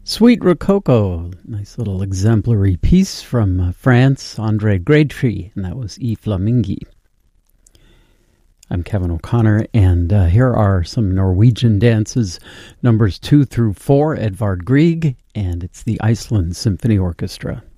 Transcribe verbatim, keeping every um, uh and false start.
Sweet Rococo, nice little exemplary piece from uh, France, André Grétry, and that was E Flamingi. I'm Kevin O'Connor, and uh, here are some Norwegian dances, numbers two through four, Edvard Grieg, and it's the Iceland Symphony Orchestra.